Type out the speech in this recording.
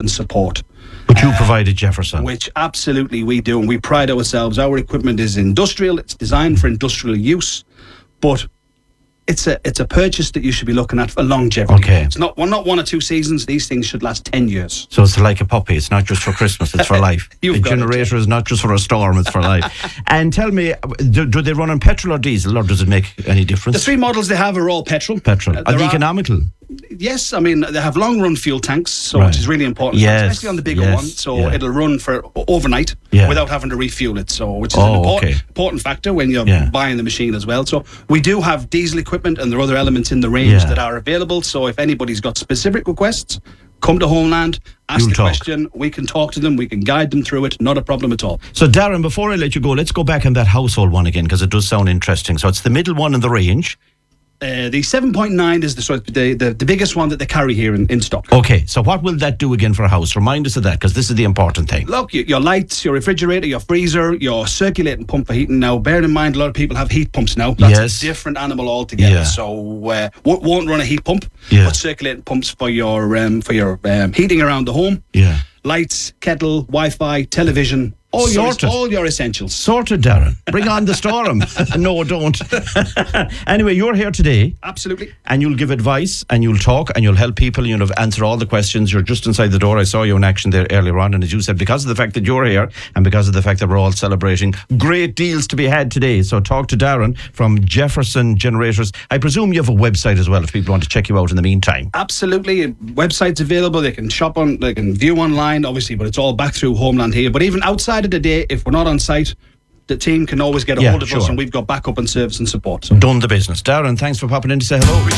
and support. But you provided Jefferson. Which absolutely we do, and we pride ourselves. Our equipment is industrial, it's designed for industrial use, but it's a purchase that you should be looking at for longevity. Okay. It's not 1 or 2 seasons. These things should last 10 years. So it's like a puppy. It's not just for Christmas, it's for life. The generator is not just for a storm, it's for life. And tell me, do they run on petrol or diesel, or does it make any difference? The 3 models they have are all petrol. Petrol. Are they economical? Yes, I mean, they have long-run fuel tanks, so which is really important, especially on the bigger one. So it'll run for overnight without having to refuel it, so which is an important factor when you're buying the machine as well. So we do have diesel equipment, and there are other elements in the range that are available. So if anybody's got specific requests, come to Homeland, ask the question, we can talk to them, we can guide them through it, not a problem at all. So Darren, before I let you go, let's go back on that household one again, because it does sound interesting. So it's the middle one in the range. The 7.9 is the biggest one that they carry here in stock. Okay, so what will that do again for a house? Remind us of that, because this is the important thing. Look, your lights, your refrigerator, your freezer, your circulating pump for heating. Now, bear in mind, a lot of people have heat pumps now. That's a different animal altogether. So won't run a heat pump, but circulating pumps for your heating around the home. Lights, kettle, Wi-Fi, television. All your essentials. Sorted, Darren. Bring on the storm. No, don't. Anyway, you're here today. Absolutely. And you'll give advice, and you'll talk, and you'll help people, you'll answer all the questions. You're just inside the door. I saw you in action there earlier on, and as you said, because of the fact that you're here, and because of the fact that we're all celebrating, great deals to be had today. So talk to Darren from Jefferson Generators. I presume you have a website as well, if people want to check you out in the meantime. Absolutely. Website's available. They can shop on, they can view online, obviously, but it's all back through Homeland here. But even outside of the day, if we're not on site, the team can always get a hold of us, and we've got backup and service and support. So. Done the business. Darren, thanks for popping in to say hello.